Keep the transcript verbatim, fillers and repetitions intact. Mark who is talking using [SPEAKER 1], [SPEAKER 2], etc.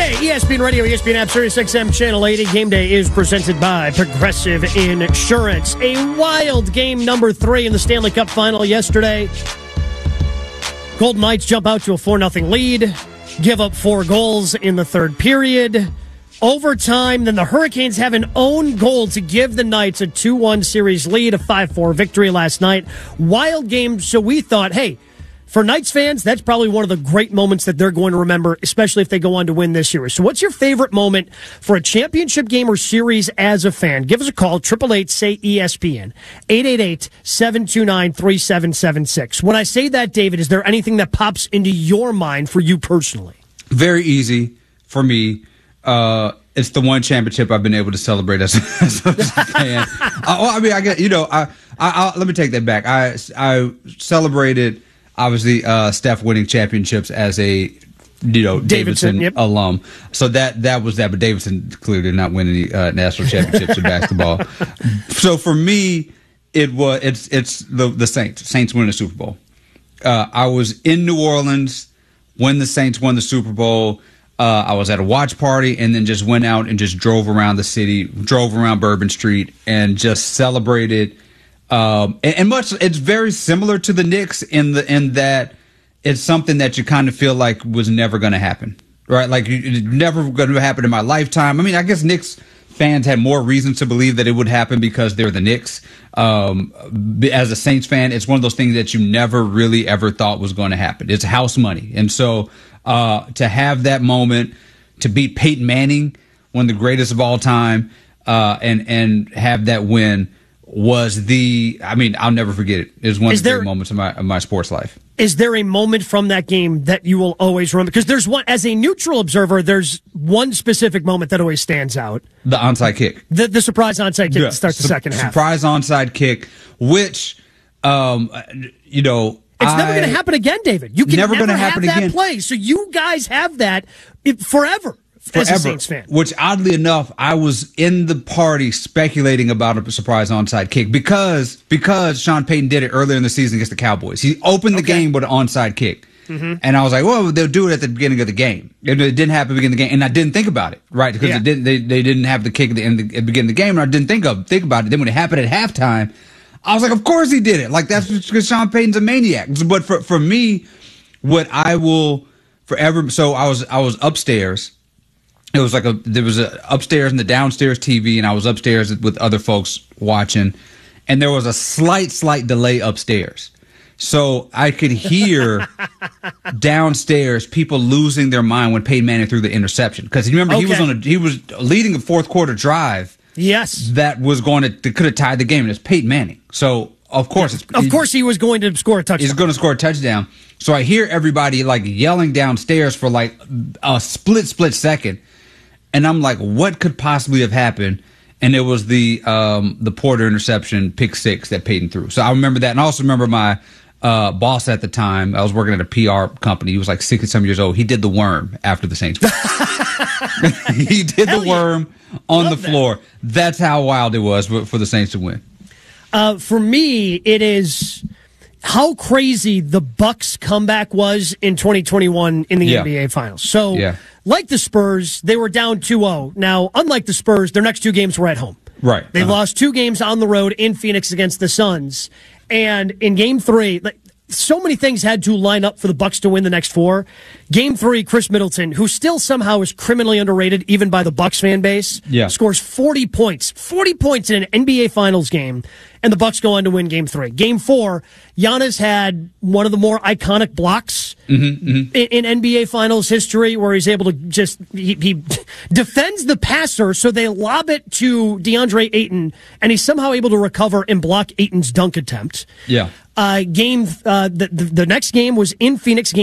[SPEAKER 1] day, E S P N Radio, E S P N App, Sirius X M, Channel eighty. Game Day is presented by Progressive Insurance. A wild game number three in the Stanley Cup Final yesterday. Golden Knights jump out to a four nothing lead, give up four goals in the third period. Overtime, then the Hurricanes have an own goal to give the Knights a two one series lead, a five four victory last night. Wild game, so we thought, hey, for Knights fans, that's probably one of the great moments that they're going to remember, especially if they go on to win this series. So what's your favorite moment for a championship game or series as a fan? Give us a call, eight eight eight, say E S P N, eight eight eight, seven two nine, three seven seven six. When I say that, David, is there anything that pops into your mind for you personally?
[SPEAKER 2] Very easy for me. Uh, it's the one championship I've been able to celebrate as, as a fan. I, well, I mean, I get, you know, I, I, I, let me take that back. I, I celebrated, obviously, uh, Steph winning championships as a, you know, Davidson, Davidson yep. alum. So that, that was that, but Davidson clearly did not win any uh, national championships in basketball. So for me, it was, it's, it's the, the Saints. Saints winning the Super Bowl. Uh, I was in New Orleans when the Saints won the Super Bowl. Uh, I was at a watch party and then just went out and just drove around the city, drove around Bourbon Street and just celebrated. Um, and, and much, it's very similar to the Knicks in the in that it's something that you kind of feel like was never going to happen, right? Like it's never going to happen in my lifetime. I mean, I guess Knicks fans had more reasons to believe that it would happen because they're the Knicks. Um, as a Saints fan, it's one of those things that you never really ever thought was going to happen. It's house money, and so. Uh, to have that moment, to beat Peyton Manning, one of the greatest of all time, uh, and and have that win was the. I mean, I'll never forget it. It was one is of the there, great moments of my of my sports life.
[SPEAKER 1] Is there a moment from that game that you will always remember? Because there's one, as a neutral observer, there's one specific moment that always stands out:
[SPEAKER 2] the onside kick,
[SPEAKER 1] the the surprise onside kick yeah, to start the su- second half.
[SPEAKER 2] Surprise onside kick, which, um, you know.
[SPEAKER 1] It's never going to happen again, David. You can never, never have that again. play. So you guys have that forever, forever as a Saints fan.
[SPEAKER 2] Which, oddly enough, I was in the party speculating about a surprise onside kick because because Sean Payton did it earlier in the season against the Cowboys. He opened the okay. game with an onside kick. Mm-hmm. And I was like, well, they'll do it at the beginning of the game. It didn't happen at the beginning of the game. And I didn't think about it, right? Because yeah. it didn't, they, they didn't have the kick at the, end of the, at the beginning of the game. And I didn't think of think about it. Then when it happened at halftime, I was like, of course he did it. Like, that's because Sean Payton's a maniac. But for, for me, what I will forever, so I was, I was upstairs. It was like a, there was a upstairs and the downstairs T V, and I was upstairs with other folks watching, and there was a slight, slight delay upstairs. So I could hear downstairs people losing their mind when Peyton Manning threw the interception. Because remember, okay. he was on a, he was leading a fourth quarter drive.
[SPEAKER 1] Yes,
[SPEAKER 2] that was going to that could have tied the game, and it's Peyton Manning. So of course, it's,
[SPEAKER 1] of course, he was going to score a touchdown.
[SPEAKER 2] He's going to score a touchdown. So I hear everybody like yelling downstairs for like a split split second, and I'm like, what could possibly have happened? And it was the um, the Porter interception, pick six that Peyton threw. So I remember that, and I also remember my uh, boss at the time. I was working at a P R company. He was like sixty some years old. He did the worm after the Saints. He did Hell the worm. Yeah. On Love the floor. That. That's how wild it was for the Saints to win.
[SPEAKER 1] Uh, for me, it is how crazy the Bucks comeback was in twenty twenty-one in the yeah. N B A Finals. So, yeah. like the Spurs, they were down two oh. Now, unlike the Spurs, their next two games were at home.
[SPEAKER 2] Right.
[SPEAKER 1] They
[SPEAKER 2] uh-huh.
[SPEAKER 1] lost two games on the road in Phoenix against the Suns. And in game three, like, so many things had to line up for the Bucks to win the next four. Game three, Chris Middleton, who still somehow is criminally underrated even by the Bucks fan base,
[SPEAKER 2] yeah.
[SPEAKER 1] scores forty points. forty points in an N B A Finals game, and the Bucks go on to win game three. Game four, Giannis had one of the more iconic blocks mm-hmm, mm-hmm. In, in N B A Finals history, where he's able to just, he, he defends the passer, so they lob it to DeAndre Ayton, and he's somehow able to recover and block Ayton's dunk attempt.
[SPEAKER 2] Yeah.
[SPEAKER 1] Uh, game, uh, the, the, the next game was in Phoenix, game